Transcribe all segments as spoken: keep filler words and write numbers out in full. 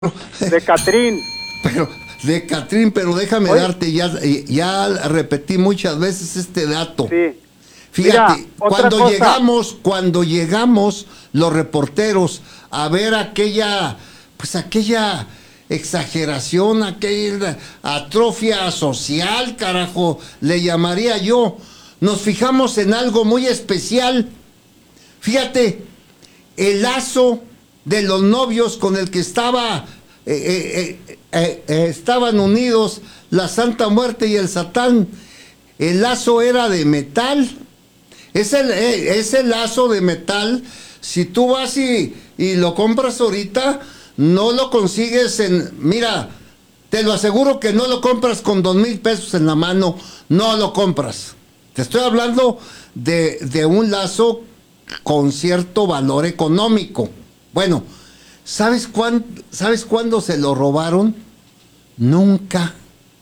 de Catrín. Pero, de Catrín, pero déjame Oye. darte, ya, ya repetí muchas veces este dato. Sí. Fíjate, Mira, otra cuando cosa. llegamos, cuando llegamos los reporteros a ver aquella, pues aquella exageración, aquella atrofia social, carajo, le llamaría yo, nos fijamos en algo muy especial. Fíjate, el lazo de los novios con el que estaba eh, eh, eh, eh, eh, estaban unidos la Santa Muerte y el Satán. El lazo era de metal. Ese, eh, ese lazo de metal, si tú vas y, y lo compras ahorita, no lo consigues en... Mira, te lo aseguro que no lo compras con dos mil pesos en la mano, no lo compras. Te estoy hablando de, de un lazo con cierto valor económico. Bueno, ¿sabes cuándo, ¿sabes cuándo se lo robaron? Nunca.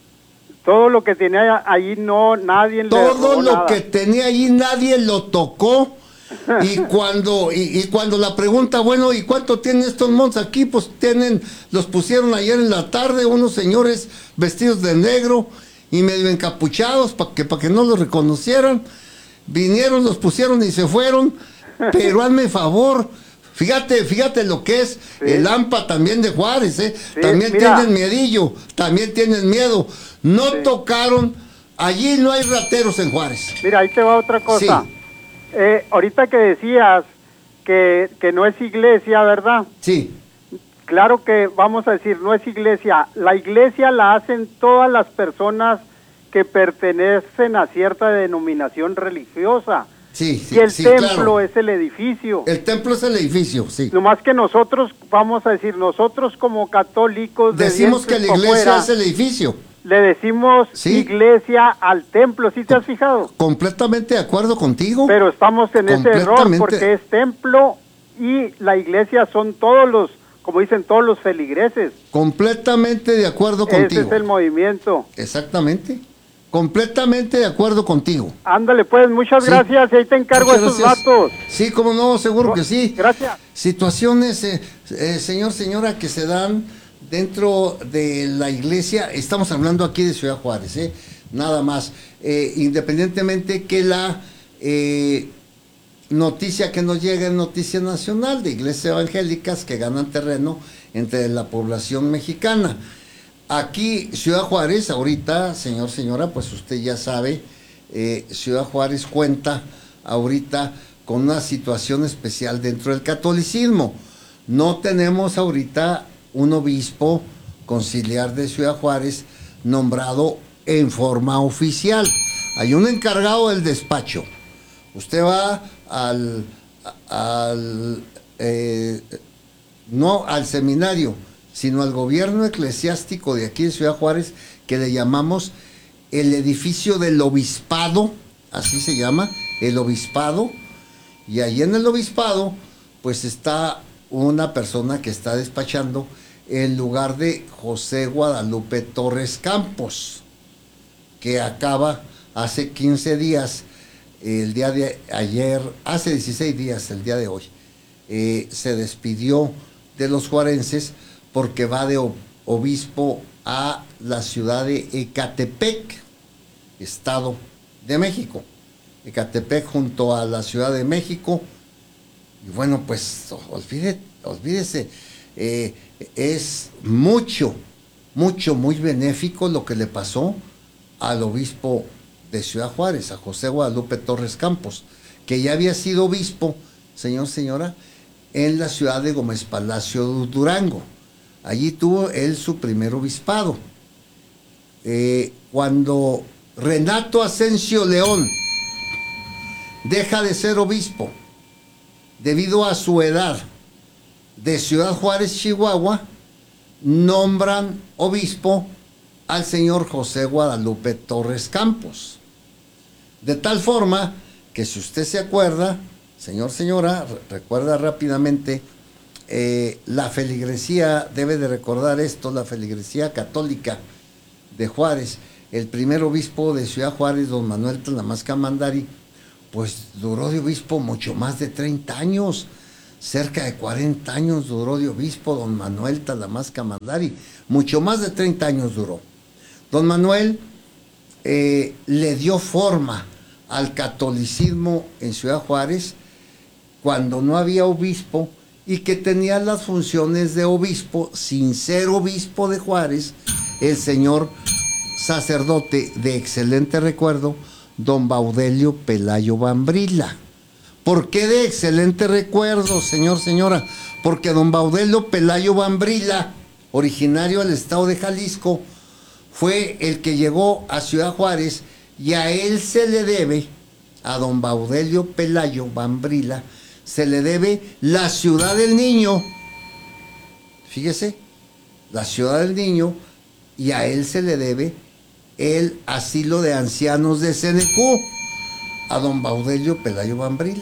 Todo lo que tenía ahí no, nadie le Todo robó lo nada. que tenía allí nadie lo tocó. Y cuando y, y cuando la pregunta, bueno, ¿y cuánto tienen estos montes aquí? Pues tienen, los pusieron ayer en la tarde unos señores vestidos de negro y medio encapuchados para que, para que no los reconocieran. Vinieron, los pusieron y se fueron. Pero hazme favor, fíjate, fíjate lo que es Sí. el AMPA también de Juárez, ¿eh? Sí, También mira. tienen miedillo, también tienen miedo. No Sí. tocaron, allí no hay rateros en Juárez. Mira, ahí te va otra cosa. Sí. Eh, ahorita que decías que, que no es iglesia, ¿verdad? Sí, Claro que vamos a decir, no es iglesia. La iglesia la hacen todas las personas que pertenecen a cierta denominación religiosa. sí, sí. Y el sí, templo claro. es el edificio. El templo es el edificio, sí. Nomás que nosotros, vamos a decir, nosotros como católicos de Decimos que dientes la pa' iglesia fuera, es el edificio. le decimos Sí. iglesia al templo, ¿sí te has fijado? Completamente de acuerdo contigo. Pero estamos en ese error Completamente. porque es templo y la iglesia son todos los, como dicen, todos los feligreses. Completamente de acuerdo Ese contigo. es el movimiento. Exactamente. Completamente de acuerdo contigo. Ándale pues, muchas Sí. gracias y ahí te encargo Muchas estos gracias. datos. Sí, como no, seguro que sí. Gracias. Situaciones, eh, eh, señor, señora, que se dan dentro de la iglesia. Estamos hablando aquí de Ciudad Juárez, ¿eh? Nada más. Eh, independientemente que la eh, noticia que nos llega es noticia nacional de iglesias evangélicas que ganan terreno entre la población mexicana. Aquí, Ciudad Juárez, ahorita, señor, señora, pues usted ya sabe, eh, Ciudad Juárez cuenta ahorita con una situación especial dentro del catolicismo. No tenemos ahorita un obispo conciliar de Ciudad Juárez nombrado en forma oficial. Hay un encargado del despacho. Usted va al, al eh, no al seminario, sino al gobierno eclesiástico de aquí de Ciudad Juárez, que le llamamos el edificio del obispado, así se llama, el obispado, y ahí en el obispado, pues está una persona que está despachando en lugar de José Guadalupe Torres Campos, que acaba hace quince días, el día de ayer, hace dieciséis días, el día de hoy, eh, se despidió de los juarenses porque va de obispo a la ciudad de Ecatepec, Estado de México. Ecatepec junto a la Ciudad de México. Y bueno, pues olvide, olvídese, eh, es mucho, mucho, muy benéfico lo que le pasó al obispo de Ciudad Juárez, a José Guadalupe Torres Campos, que ya había sido obispo, señor, señora, en la ciudad de Gómez Palacio, Durango. Allí tuvo él su primer obispado. Eh, cuando Renato Asensio León deja de ser obispo debido a su edad, de Ciudad Juárez, Chihuahua, nombran obispo al señor José Guadalupe Torres Campos. De tal forma que, si usted se acuerda, señor, señora, recuerda rápidamente, eh, la feligresía, debe de recordar esto, la feligresía católica de Juárez, el primer obispo de Ciudad Juárez, don Manuel Tlamasca Mandari, pues duró de obispo mucho más de treinta años. cerca de cuarenta años duró de obispo don Manuel Talamasca Mandari, mucho más de treinta años duró. Don Manuel eh, le dio forma al catolicismo en Ciudad Juárez cuando no había obispo y que tenía las funciones de obispo sin ser obispo de Juárez, el señor sacerdote de excelente recuerdo, don Baudelio Pelayo Bambrila. ¿Por qué de excelente recuerdo, señor, señora? Porque don Baudelio Pelayo Bambrila, originario del estado de Jalisco, fue el que llegó a Ciudad Juárez y a él se le debe, a don Baudelio Pelayo Bambrila, se le debe la Ciudad del Niño. Fíjese, la Ciudad del Niño, y a él se le debe el asilo de ancianos de C N Q, a don Baudelio Pelayo Bambrila.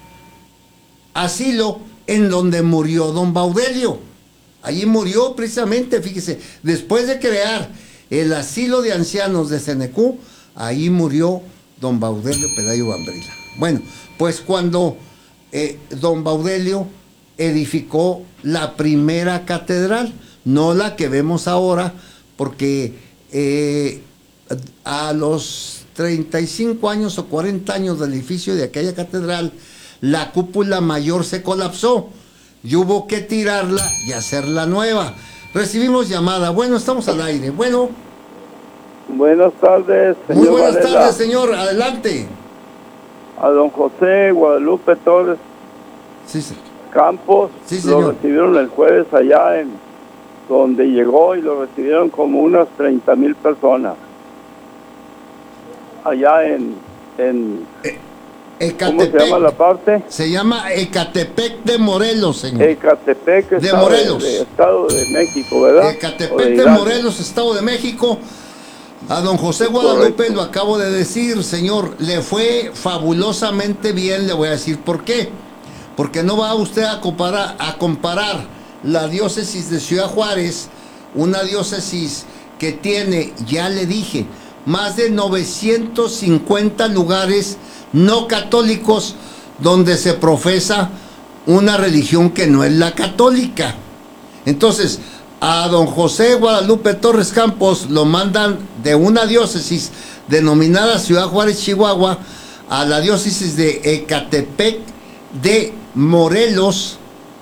Asilo en donde murió don Baudelio. Allí murió precisamente, fíjese, después de crear el asilo de ancianos de C N Q, ahí murió don Baudelio Pelayo Bambrila. Bueno, pues cuando eh, don Baudelio edificó la primera catedral, no la que vemos ahora, porque eh, a los treinta y cinco años o cuarenta años del edificio de aquella catedral, la cúpula mayor se colapsó y hubo que tirarla y hacerla nueva. Recibimos llamada. Bueno, estamos al aire. Bueno. Buenas tardes, señor. Muy buenas Varela. tardes, señor. Adelante. A don José Guadalupe Torres Sí, sí. Campos, Sí, lo señor. recibieron el jueves allá en donde llegó y lo recibieron como unas treinta mil personas. Allá en, en ¿cómo se llama la parte? Se llama Ecatepec de Morelos, señor. Ecatepec, de estado Morelos. De, de Estado de México, ¿verdad? Ecatepec de, de Morelos, Estado de México. A don José Guadalupe, correcto, lo acabo de decir, señor, le fue fabulosamente bien, le voy a decir por qué. Porque no va usted a comparar, a comparar la diócesis de Ciudad Juárez, una diócesis que tiene, ya le dije, más de novecientos cincuenta lugares no católicos donde se profesa una religión que no es la católica. Entonces, a don José Guadalupe Torres Campos lo mandan de una diócesis denominada Ciudad Juárez, Chihuahua, a la diócesis de Ecatepec de Morelos,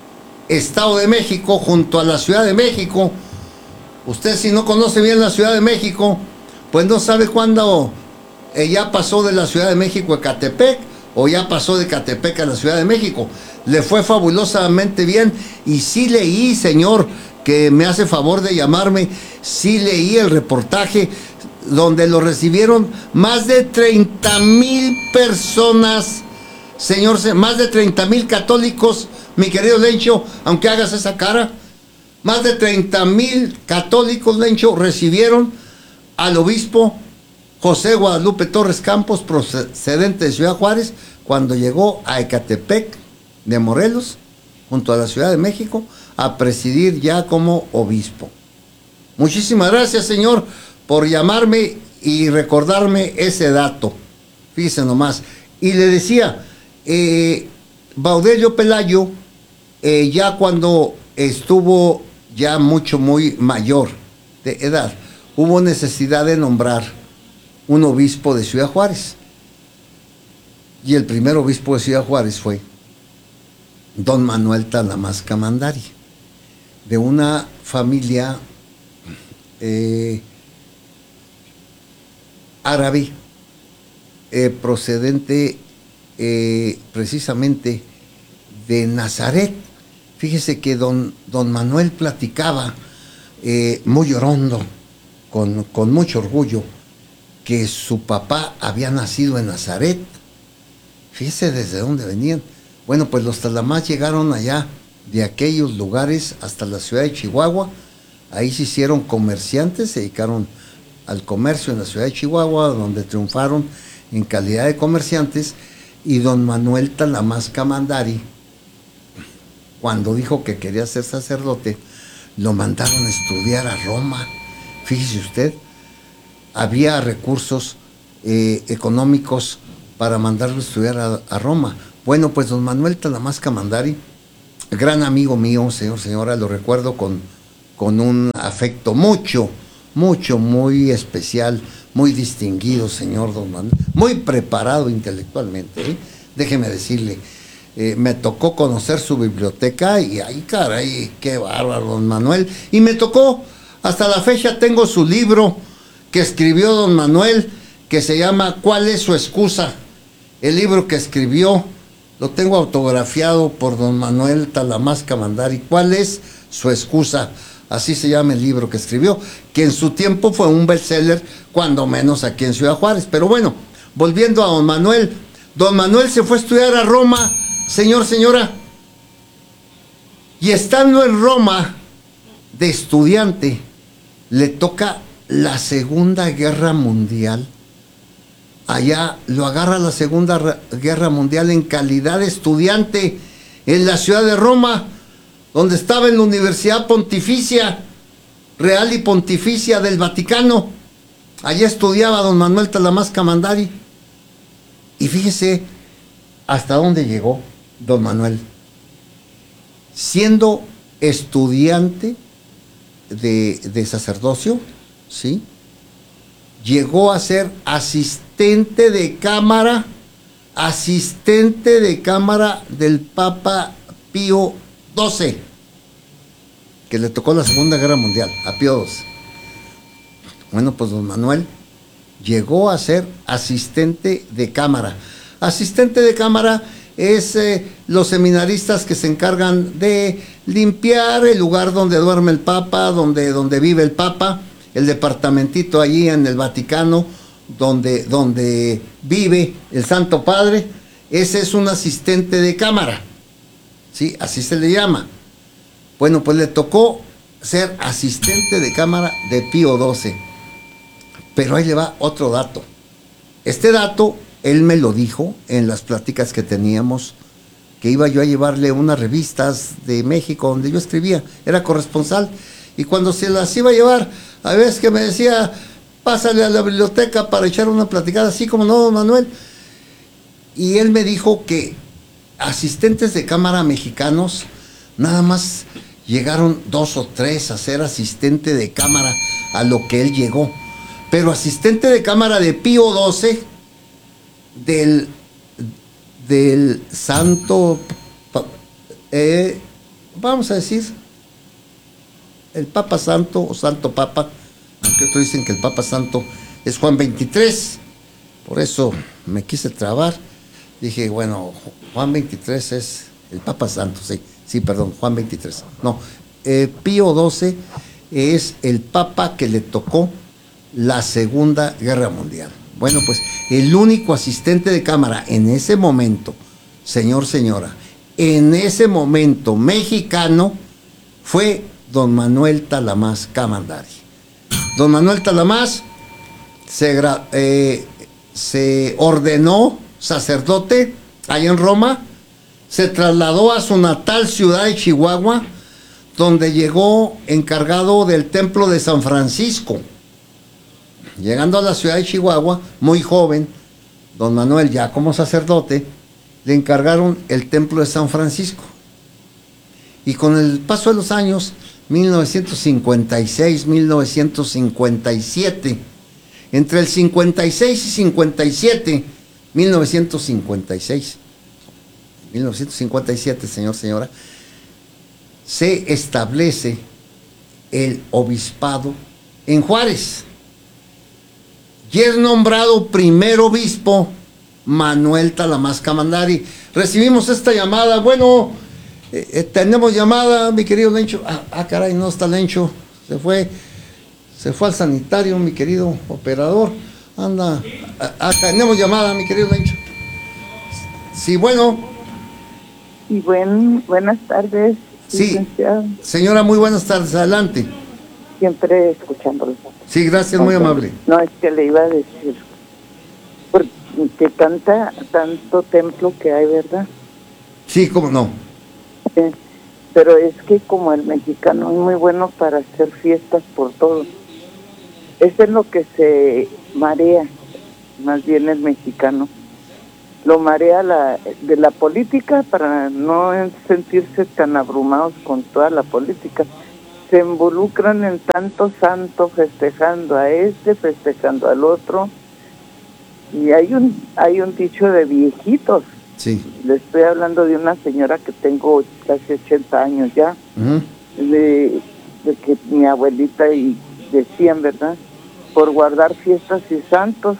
Estado de México, junto a la Ciudad de México. Usted, si no conoce bien la Ciudad de México, pues no sabe cuándo eh, ya pasó de la Ciudad de México a Ecatepec, o ya pasó de Ecatepec a la Ciudad de México. Le fue fabulosamente bien, y sí leí, señor, que me hace favor de llamarme, sí leí el reportaje donde lo recibieron más de treinta mil personas, señor, más de treinta mil católicos, mi querido Lencho, aunque hagas esa cara, más de treinta mil católicos, Lencho, recibieron al obispo José Guadalupe Torres Campos, procedente de Ciudad Juárez, cuando llegó a Ecatepec de Morelos, junto a la Ciudad de México, a presidir ya como obispo. Muchísimas gracias, señor, por llamarme y recordarme ese dato. Fíjese nomás. Y le decía, eh, Baudelio Pelayo, eh, ya cuando estuvo ya mucho, muy mayor de edad, hubo necesidad de nombrar un obispo de Ciudad Juárez. Y el primer obispo de Ciudad Juárez fue don Manuel Talamasca Mandari, de una familia eh, árabe, eh, procedente eh, precisamente de Nazaret. Fíjese que don, don Manuel platicaba eh, muy orondo, con, con mucho orgullo, que su papá había nacido en Nazaret. Fíjese desde dónde venían. Bueno, pues los Talamás llegaron allá de aquellos lugares hasta la ciudad de Chihuahua. Ahí se hicieron comerciantes, se dedicaron al comercio en la ciudad de Chihuahua, donde triunfaron en calidad de comerciantes. Y don Manuel Talamasca Mandari, cuando dijo que quería ser sacerdote, lo mandaron a estudiar a Roma. Fíjese usted, había recursos eh, económicos para mandarlo a estudiar a, a Roma. Bueno, pues don Manuel Talamasca Mandari gran amigo mío, señor, señora, lo recuerdo con, con un afecto mucho, mucho, muy especial, muy distinguido, señor don Manuel, muy preparado intelectualmente, ¿eh? Déjeme decirle, eh, me tocó conocer su biblioteca y ay, caray, qué bárbaro, don Manuel, y me tocó, hasta la fecha tengo su libro que escribió don Manuel, que se llama ¿Cuál es su excusa? El libro que escribió, lo tengo autografiado por don Manuel Talamás Camandari, ¿Cuál es su excusa? Así se llama el libro que escribió, que en su tiempo fue un bestseller, cuando menos aquí en Ciudad Juárez. Pero bueno, volviendo a don Manuel, don Manuel se fue a estudiar a Roma, señor, señora, y estando en Roma de estudiante, le toca la Segunda Guerra Mundial. Allá lo agarra la Segunda Guerra Mundial en calidad de estudiante en la ciudad de Roma, donde estaba en la Universidad Pontificia, Real y Pontificia del Vaticano. Allá estudiaba don Manuel Talamás Camandari. Y fíjese hasta dónde llegó don Manuel. Siendo estudiante de, de sacerdocio, ¿sí?, llegó a ser asistente de cámara, asistente de cámara del Papa Pío doce, que le tocó la Segunda Guerra Mundial, a Pío doce. Bueno, pues don Manuel llegó a ser asistente de cámara. Asistente de cámara es eh, los seminaristas que se encargan de limpiar el lugar donde duerme el Papa, donde, donde vive el Papa, el departamentito allí en el Vaticano, donde, donde vive el Santo Padre. Ese es un asistente de cámara, ¿sí? Así se le llama. Bueno, pues le tocó ser asistente de cámara de Pío doce. Pero ahí le va otro dato. Este dato, él me lo dijo en las pláticas que teníamos, que iba yo a llevarle unas revistas de México donde yo escribía, era corresponsal, y cuando se las iba a llevar, a veces que me decía, pásale a la biblioteca para echar una platicada, así como no, don Manuel. Y él me dijo que asistentes de cámara mexicanos, nada más llegaron dos o tres a ser asistente de cámara a lo que él llegó. Pero asistente de cámara de Pío doce, del, del santo, eh, vamos a decir, el Papa Santo o Santo Papa, aunque otros dicen que el Papa Santo es Juan veintitrés, por eso me quise trabar. Dije, bueno, Juan veintitrés es el Papa Santo, sí, sí, perdón, Juan veintitrés. No, eh, Pío doce es el Papa que le tocó la Segunda Guerra Mundial. Bueno, pues el único asistente de cámara en ese momento, señor, señora, en ese momento mexicano, fue don Manuel Talamás Camandari. Don Manuel Talamás se, eh, se ordenó sacerdote allá en Roma, se trasladó a su natal ciudad de Chihuahua, donde llegó encargado del templo de San Francisco. Llegando a la ciudad de Chihuahua, muy joven, don Manuel ya como sacerdote, le encargaron el templo de San Francisco. Y con el paso de los años, mil novecientos cincuenta y seis, mil novecientos cincuenta y siete, entre el cincuenta y seis y cincuenta y siete, mil novecientos cincuenta y seis, mil novecientos cincuenta y siete, señor, señora, se establece el obispado en Juárez. Y es nombrado primer obispo Manuel Talamás Camandari. Recibimos esta llamada. Bueno, eh, eh, tenemos llamada, mi querido Lencho. Ah, ah, caray, no está Lencho. Se fue, se fue al sanitario, mi querido operador. Anda. Ah, ah, tenemos llamada, mi querido Lencho. Sí, bueno. Y buen, buenas tardes. Sí, licenciado. Señora, muy buenas tardes. Adelante. Siempre escuchándolo. Sí, gracias, muy amable. No, es que le iba a decir, porque tanta, tanto templo que hay, ¿verdad? Sí, cómo no. Eh, pero es que como el mexicano es muy bueno para hacer fiestas por todo, eso es lo que se marea, más bien el mexicano, lo marea la, de la política para no sentirse tan abrumados con toda la política. Se involucran en tanto santo, festejando a este, festejando al otro, y hay un hay un dicho de viejitos. Sí. Le estoy hablando de una señora que tengo casi ochenta años ya, uh-huh. de, de que mi abuelita y decían, ¿verdad? Por guardar fiestas y santos,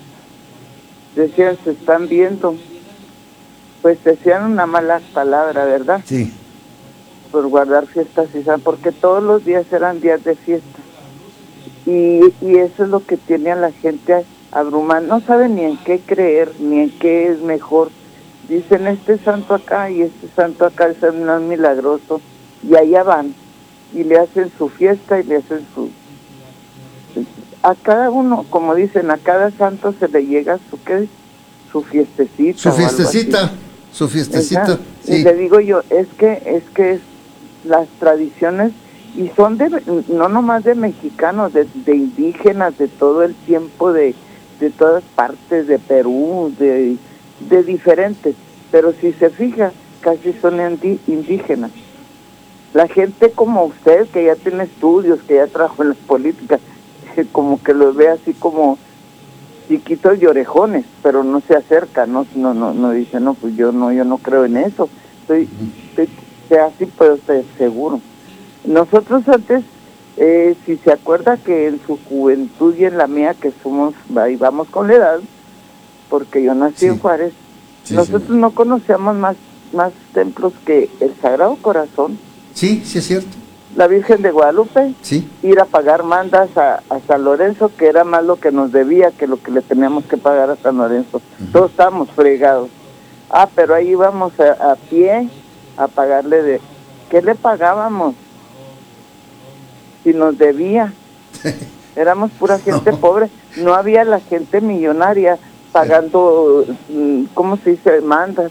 decían, se están viendo, pues decían una mala palabra, ¿verdad? Sí. Por guardar fiestas y santos, porque todos los días eran días de fiesta. Y, y eso es lo que tiene a la gente abrumada, no saben ni en qué creer, ni en qué es mejor. Dicen, este santo acá y este santo acá es más milagroso, y allá van, y le hacen su fiesta y le hacen su... A cada uno, como dicen, a cada santo se le llega su, ¿qué? Su fiestecita. Su fiestecita, su fiestecita. Sí. Y le digo yo, es que, es que es las tradiciones, y son de, no nomás de mexicanos, de, de indígenas, de todo el tiempo, de, de todas partes, de Perú, de... de diferentes, pero si se fija, casi son indígenas. La gente como usted, que ya tiene estudios, que ya trabajó en las políticas, como que los ve así como chiquitos y orejones, pero no se acerca, no no no no dice, no, pues yo no yo no creo en eso. Estoy, estoy así puedo estar seguro. Nosotros antes, eh, si se acuerda que en su juventud y en la mía, que somos, ahí vamos con la edad, porque yo nací sí. en Juárez, sí, nosotros sí. no conocíamos más más templos que el Sagrado Corazón. Sí, sí es cierto. La Virgen de Guadalupe, sí. ir a pagar mandas a, a San Lorenzo, que era más lo que nos debía que lo que le teníamos que pagar a San Lorenzo. Uh-huh. Todos estábamos fregados. Ah, pero ahí íbamos a, a pie a pagarle de... ¿Qué le pagábamos? Si nos debía. Éramos pura gente no. pobre. No había la gente millonaria pagando, ¿cómo se dice? Mandas.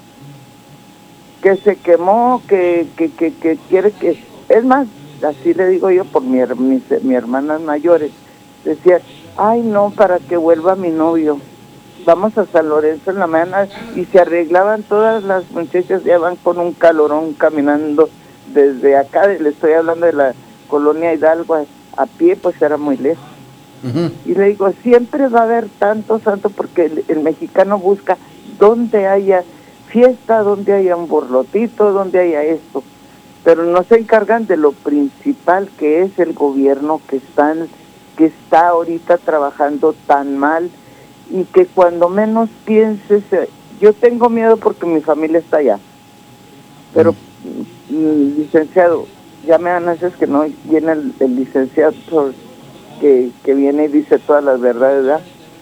Que se quemó, que, que, que, que quiere que... Es más, así le digo yo por mi, mis, mis hermanas mayores. Decía, ay no, para que vuelva mi novio. Vamos a San Lorenzo en la mañana, y se arreglaban todas las muchachas, ya van con un calorón caminando desde acá, le estoy hablando de la colonia Hidalgo, a, a pie, pues era muy lejos. Uh-huh. Y le digo, siempre va a haber tanto santo, porque el, el mexicano busca donde haya fiesta, donde haya un borlotito, donde haya esto, pero no se encargan de lo principal, que es el gobierno que están, que está ahorita trabajando tan mal, y que cuando menos pienses, yo tengo miedo porque mi familia está allá, pero mm. licenciado, ya me dan veces que no viene el, el licenciado que, que viene y dice todas las verdades, ¿verdad?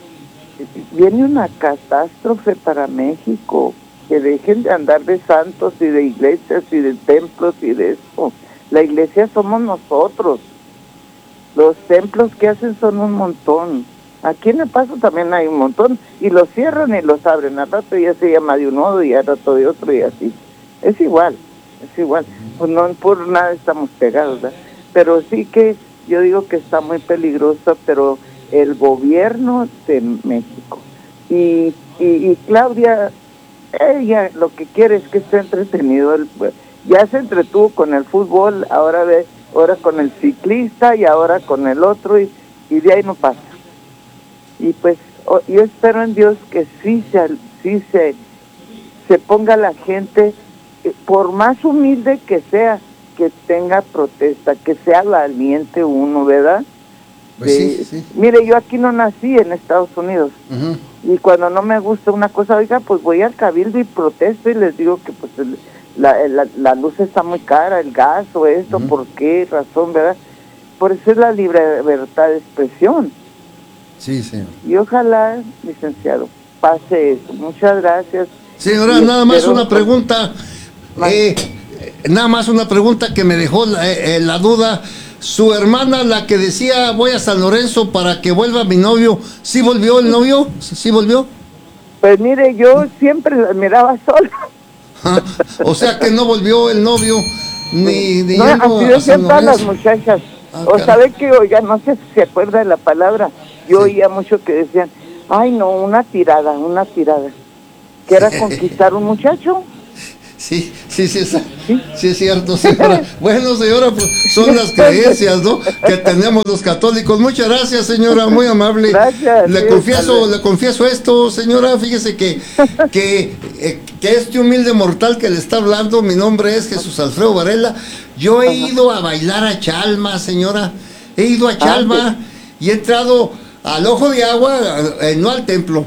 Viene una catástrofe para México, que dejen de andar de santos y de iglesias y de templos y de eso. La iglesia somos nosotros, los templos que hacen son un montón. Aquí en El Paso también hay un montón, y los cierran y los abren, al rato ya se llama de un modo y al rato de otro, y así. Es igual, es igual, pues no por nada estamos pegados, ¿verdad? Pero sí que yo digo que está muy peligroso, pero el gobierno de México, y, y, y Claudia, ella lo que quiere es que esté entretenido, el, ya se entretuvo con el fútbol, ahora ve, ahora con el ciclista y ahora con el otro, y, y de ahí no pasa. Y pues oh, yo espero en Dios que sí se, sí se, se ponga la gente, eh, por más humilde que sea, que tenga protesta, que sea valiente uno, ¿verdad? Pues de, sí, sí. Mire, yo aquí no nací en Estados Unidos, uh-huh. y cuando no me gusta una cosa, oiga, pues voy al cabildo y protesto y les digo que pues el, la, la, la luz está muy cara, el gas o esto, uh-huh. ¿por qué razón, verdad? Por eso es la libertad de expresión. Sí, señor. Y ojalá, licenciado, pase eso. Muchas gracias. Señora, y nada más una pregunta, eh, nada más una pregunta que me dejó la, eh, la duda. Su hermana, la que decía voy a San Lorenzo para que vuelva mi novio, ¿sí volvió el novio? ¿Sí volvió? Pues mire, yo siempre la miraba sola. Ah, o sea que no volvió el novio, ni, ni no, así decían todas las muchachas. Ah, o sabe que, oiga, no sé si se acuerda de la palabra, yo sí. oía mucho que decían, ay no, una tirada, una tirada. que era conquistar un muchacho. Sí, sí, sí, sí, sí es cierto, señora. Bueno, señora, pues son las creencias, ¿no?, que tenemos los católicos. Muchas gracias, señora, muy amable. Gracias. Le sí, confieso, le confieso esto, señora, fíjese que, que, eh, que este humilde mortal que le está hablando, mi nombre es Jesús Alfredo Varela. Yo he ido a bailar a Chalma, señora. He ido a Chalma ah, sí. y he entrado al Ojo de Agua, eh, no al templo.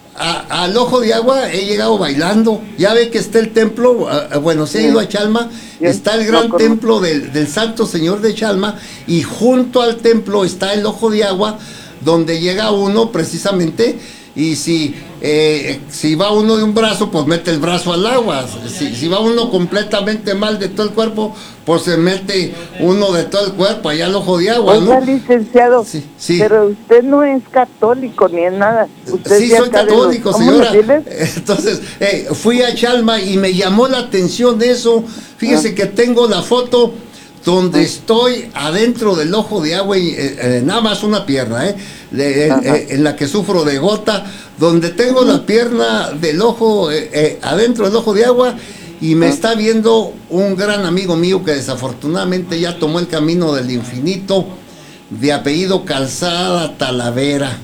A, al Ojo de Agua he llegado bailando. Ya ve que está el templo, uh, bueno, se ha ido a Chalma, está el gran templo del, del Santo Señor de Chalma, y junto al templo está el Ojo de Agua, donde llega uno precisamente, y si, eh, si va uno de un brazo, pues mete el brazo al agua. Si, si va uno completamente mal de todo el cuerpo, pues se mete uno de todo el cuerpo allá al Ojo de Agua, Oiga, ¿no? licenciado, sí, sí. pero usted no es católico ni es nada. Usted sí, soy católico, los... señora. Entonces, eh, fui a Chalma y me llamó la atención eso. Fíjese ah. que tengo la foto donde ah. estoy adentro del Ojo de Agua, y, eh, eh, nada más una pierna, eh, de, eh, eh, en la que sufro de gota, donde tengo la pierna del ojo, eh, eh, adentro del Ojo de Agua, y me está viendo un gran amigo mío que desafortunadamente ya tomó el camino del infinito, de apellido Calzada Talavera,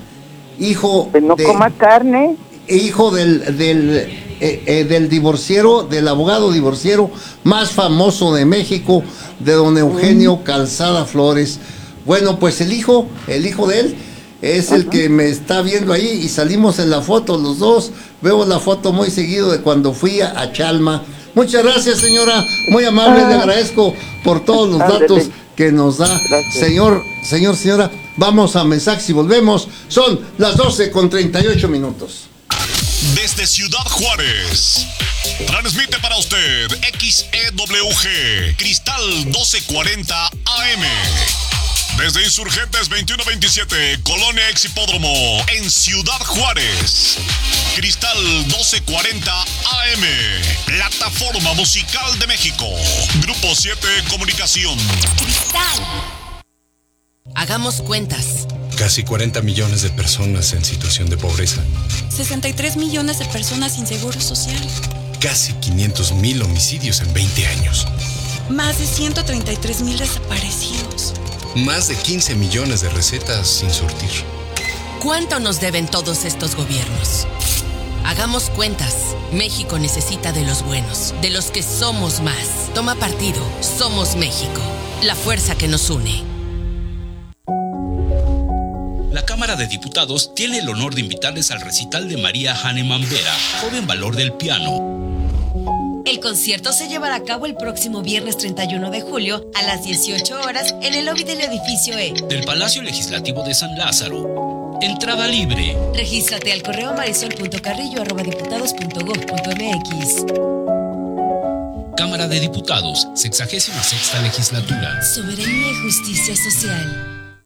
hijo que no de, coma carne, hijo del del, eh, eh, del divorciero, del abogado divorciero más famoso de México, de don Eugenio mm. Calzada Flores. Bueno, pues el hijo, el hijo de él es Ajá. el que me está viendo ahí, y salimos en la foto los dos. Veo la foto muy seguido de cuando fui a, a Chalma. Muchas gracias, señora, muy amable, ah. le agradezco por todos los Ándale. datos que nos da. Gracias. Señor, señor, señora, vamos a mensajes y volvemos. Son las doce con treinta y ocho minutos. Desde Ciudad Juárez, transmite para usted X E W G, Cristal doce cuarenta A M. Desde Insurgentes veintiuno veintisiete, Colonia Ex Hipódromo, en Ciudad Juárez. Cristal doce cuarenta A M, plataforma musical de México. Grupo siete Comunicación. Cristal. Hagamos cuentas. Casi cuarenta millones de personas en situación de pobreza. sesenta y tres millones de personas sin seguro social. Casi quinientos mil homicidios en veinte años. Más de ciento treinta y tres mil desaparecidos. Más de quince millones de recetas sin surtir. ¿Cuánto nos deben todos estos gobiernos? Hagamos cuentas. México necesita de los buenos, de los que somos más. Toma partido. Somos México. La fuerza que nos une. La Cámara de Diputados tiene el honor de invitarles al recital de María Hahnemann Vera, joven valor del piano. El concierto se llevará a cabo el próximo viernes treinta y uno de julio a las dieciocho horas en el lobby del edificio E del Palacio Legislativo de San Lázaro. Entrada libre. Regístrate al correo marisol punto carrillo arroba diputados punto gob punto mx. Cámara de Diputados, sexagésima sexta legislatura. Soberanía y justicia social.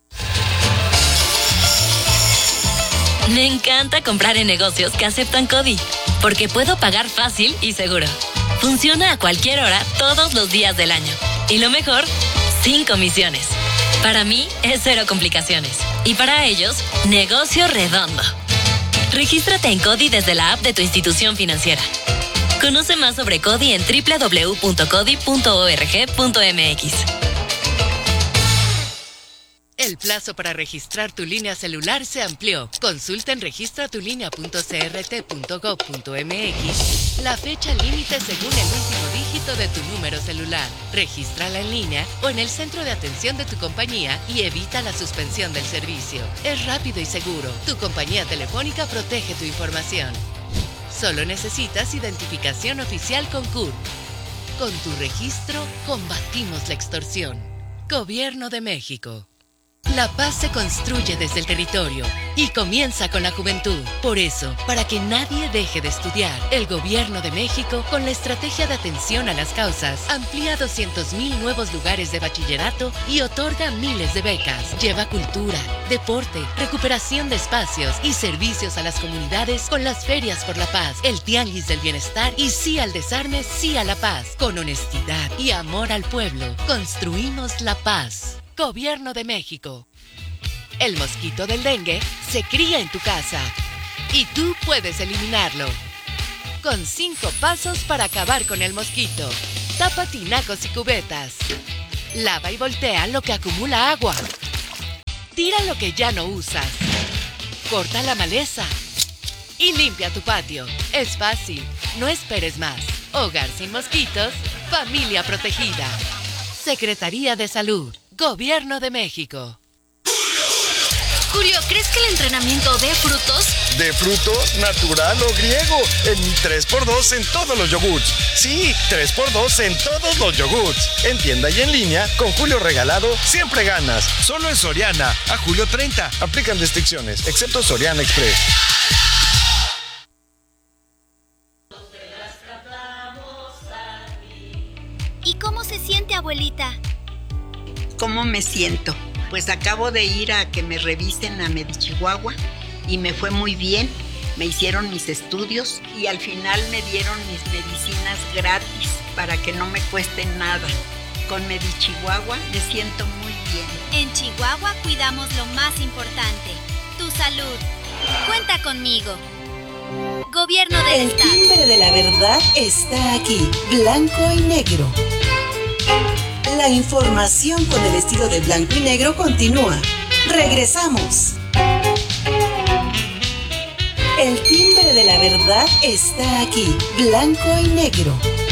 Me encanta comprar en negocios que aceptan CODI, porque puedo pagar fácil y seguro. Funciona a cualquier hora, todos los días del año. Y lo mejor, sin comisiones. Para mí, es cero complicaciones. Y para ellos, negocio redondo. Regístrate en CODI desde la app de tu institución financiera. Conoce más sobre CODI en doble u doble u doble u punto codi punto org punto mx. El plazo para registrar tu línea celular se amplió. Consulta en registra tu línea punto c r t punto gob punto m x la fecha límite según el último dígito de tu número celular. Regístrala en línea o en el centro de atención de tu compañía y evita la suspensión del servicio. Es rápido y seguro. Tu compañía telefónica protege tu información. Solo necesitas identificación oficial con C U R. Con tu registro, combatimos la extorsión. Gobierno de México. La paz se construye desde el territorio y comienza con la juventud. Por eso, para que nadie deje de estudiar, el Gobierno de México, con la estrategia de atención a las causas, amplía doscientos mil nuevos lugares de bachillerato y otorga miles de becas. Lleva cultura, deporte, recuperación de espacios y servicios a las comunidades con las ferias por la paz, el tianguis del bienestar y sí al desarme, sí a la paz. Con honestidad y amor al pueblo, construimos la paz. Gobierno de México. El mosquito del dengue se cría en tu casa y tú puedes eliminarlo. con cinco pasos para acabar con el mosquito. Tapa tinacos y cubetas. Lava y voltea lo que acumula agua. Tira lo que ya no usas. Corta la maleza. Y limpia tu patio. Es fácil. No esperes más. Hogar sin mosquitos. Familia protegida. Secretaría de Salud. Gobierno de México. Julio, ¿crees que el entrenamiento dé frutos? ¿De frutos? ¿Natural o griego? En mi tres por dos en todos los yogurts. Sí, tres por dos en todos los yogurts. En tienda y en línea, con Julio regalado, siempre ganas. Solo en Soriana, a julio treinta. Aplican restricciones, excepto Soriana Express. ¿Y cómo se siente, abuelita? ¿Cómo me siento? Pues acabo de ir a que me revisen a Medichihuahua y me fue muy bien. Me hicieron mis estudios y al final me dieron mis medicinas gratis para que no me cueste nada. Con Medichihuahua me siento muy bien. En Chihuahua cuidamos lo más importante, tu salud. Cuenta conmigo. Gobierno del El Estado. timbre de la verdad está aquí, blanco y negro. La información con el estilo de blanco y negro continúa. Regresamos. El timbre de la verdad está aquí, blanco y negro.